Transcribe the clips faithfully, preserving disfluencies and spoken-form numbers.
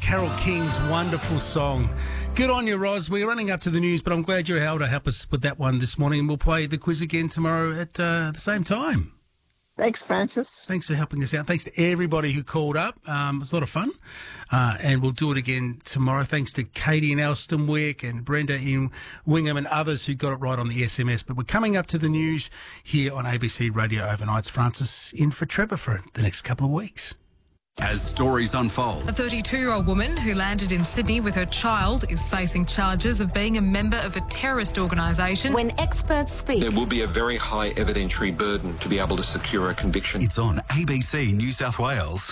Carole King's wonderful song. Good on you, Ros. We're running up to the news, but I'm glad you're able to help us with that one this morning, and we'll play the quiz again tomorrow at uh, the same time. Thanks, Francis. Thanks for helping us out. Thanks to everybody who called up. Um, it was a lot of fun. Uh, and we'll do it again tomorrow. Thanks to Katie in Elstonwick and Brenda in Wingham and others who got it right on the S M S. But we're coming up to the news here on A B C Radio Overnights. Francis in for Trevor for the next couple of weeks. As stories unfold. A thirty-two-year-old woman who landed in Sydney with her child is facing charges of being a member of a terrorist organisation. When experts speak, there will be a very high evidentiary burden to be able to secure a conviction. It's on A B C New South Wales.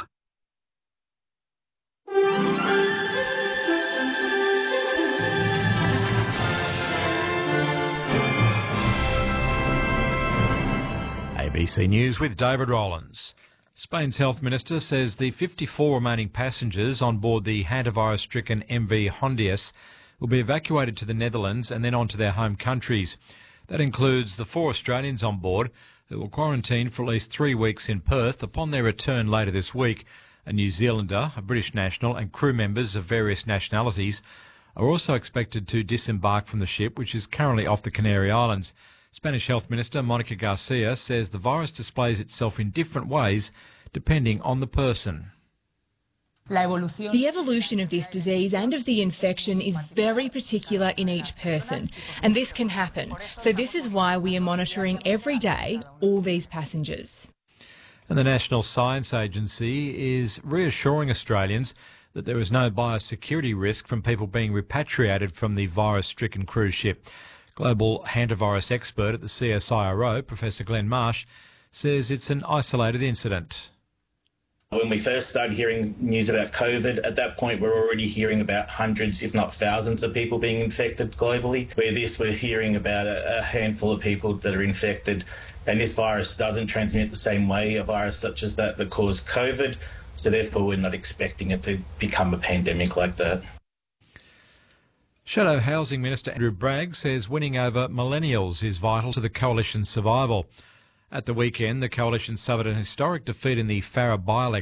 A B C News with David Rollins. Spain's health minister says the fifty-four remaining passengers on board the hantavirus-stricken M V Hondias will be evacuated to the Netherlands and then on to their home countries. That includes the four Australians on board who will quarantine for at least three weeks in Perth upon their return later this week. A New Zealander, a British national and crew members of various nationalities are also expected to disembark from the ship, which is currently off the Canary Islands. Spanish Health Minister Monica Garcia says the virus displays itself in different ways depending on the person. The evolution of this disease and of the infection is very particular in each person, and this can happen. So this is why we are monitoring every day all these passengers. And the National Science Agency is reassuring Australians that there is no biosecurity risk from people being repatriated from the virus-stricken cruise ship. Global hantavirus expert at the C S I R O, Professor Glenn Marsh, says it's an isolated incident. When we first started hearing news about COVID, at that point we're already hearing about hundreds, if not thousands, of people being infected globally. Where this, we're hearing about a, a handful of people that are infected, and this virus doesn't transmit the same way, a virus such as that that caused COVID, so therefore we're not expecting it to become a pandemic like that. Shadow Housing Minister Andrew Bragg says winning over millennials is vital to the Coalition's survival. At the weekend, the Coalition suffered an historic defeat in the Farrer by-election